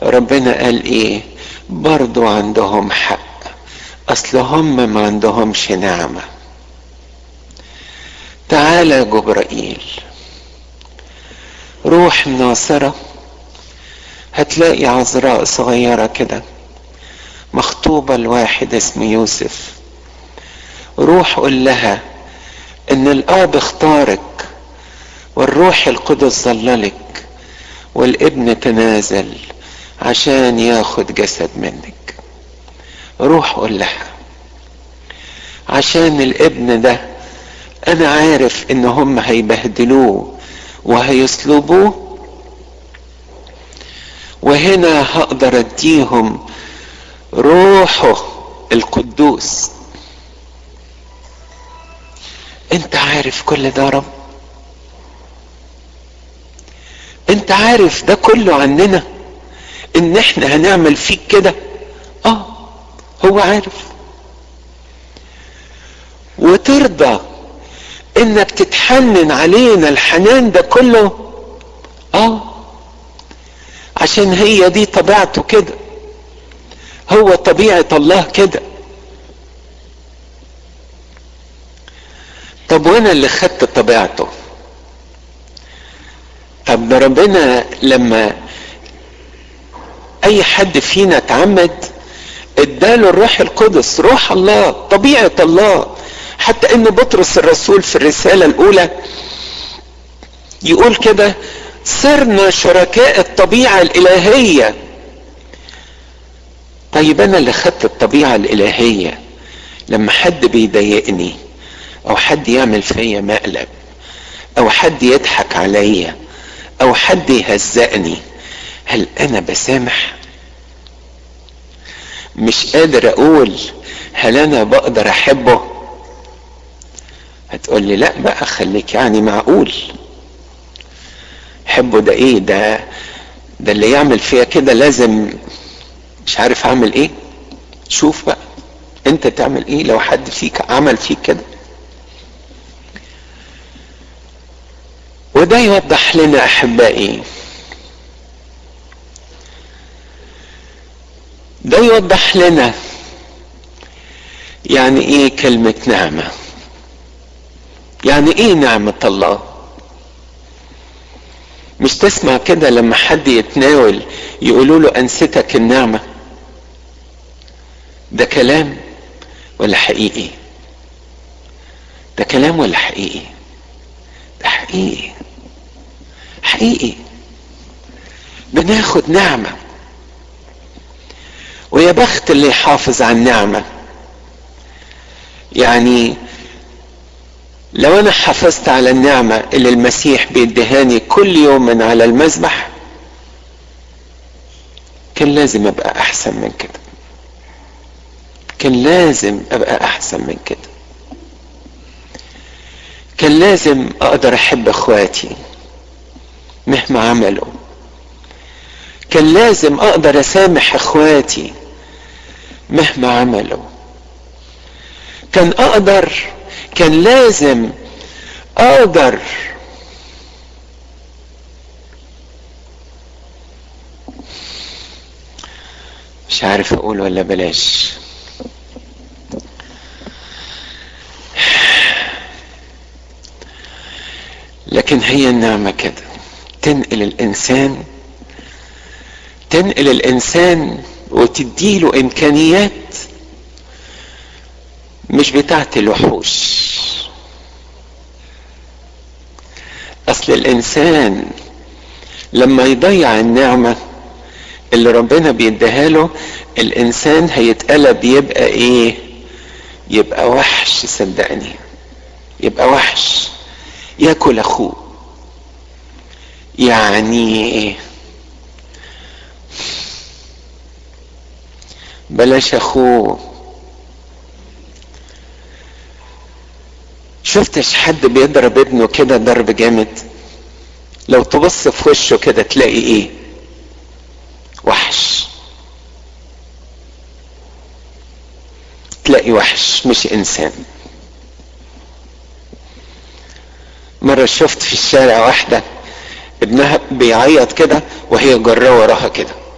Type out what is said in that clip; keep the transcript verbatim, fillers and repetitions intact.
ربنا قال ايه؟ برضو عندهم حق، اصل هم ما عندهمش نعمة. تعالى يا جبرائيل، روح الناصرة، هتلاقي عذراء صغيرة كده مخطوبة لواحد اسمه يوسف. روح قول لها ان الاب اختارك والروح القدس ظللك والابن تنازل عشان ياخد جسد منك. روح قول لها عشان الابن ده انا عارف ان هم هيبهدلوه وهيصلبوه، وهنا هقدر اديهم روحه القدوس. انت عارف كل ده يا رب؟ انت عارف ده كله عننا ان احنا هنعمل فيك كده؟ اه هو عارف. وترضى انك تتحنن علينا الحنان ده كله؟ اه عشان هي دي طبيعته كده، هو طبيعة الله كده. طب وانا اللي خدت طبيعته؟ طب ده ربنا لما اي حد فينا اتعمد اداله الروح القدس، روح الله، طبيعة الله. حتى ان بطرس الرسول في الرسالة الاولى يقول كده: صرنا شركاء الطبيعة الالهية. طيب انا اللي خدت الطبيعة الالهية، لما حد بيضايقني او حد يعمل فيا مقلب او حد يضحك عليا او حد يهزقني، هل انا بسامح؟ مش قادر اقول هل انا بقدر احبه؟ هتقول لي لا بقى خليك يعني معقول. حبه ده ايه؟ ده ده اللي يعمل فيا كده لازم مش عارف اعمل ايه. شوف بقى انت تعمل ايه لو حد فيك عمل فيك كده. وده يوضح لنا احبائي، ده يوضح لنا يعني ايه كلمة نعمة، يعني ايه نعمة الله. مش تسمع كده لما حد يتناول يقولوا له انستك النعمة؟ ده كلام ولا حقيقي؟ ده كلام ولا حقيقي؟ ده حقيقي، حقيقي. بناخد نعمة، ويا بخت اللي يحافظ على النعمة. يعني لو انا حافظت على النعمة اللي المسيح بيدهاني كل يوم من على المذبح، كان لازم ابقى احسن من كده، كان لازم ابقى احسن من كده، كان لازم اقدر احب اخواتي مهما عملوا، كان لازم اقدر اسامح اخواتي مهما عملوا، كان اقدر كان لازم اقدر مش عارف اقول ولا بلاش. لكن هي النعمة كده تنقل الانسان تنقل الانسان وتديله امكانيات مش بتاعت الوحوش. اصل الانسان لما يضيع النعمة اللي ربنا بيديها له، الانسان هيتقلب يبقى ايه؟ يبقى وحش. صدقني يبقى وحش، ياكل اخوه. يعني بلاش اخوه. شفتش حد بيضرب ابنه كده ضرب جامد؟ لو تبص في وشه كده تلاقي ايه؟ وحش. تلاقي وحش مش انسان. مرة شفت في الشارع واحدة ابنها بيعيط كده وهي جراه وراها كده،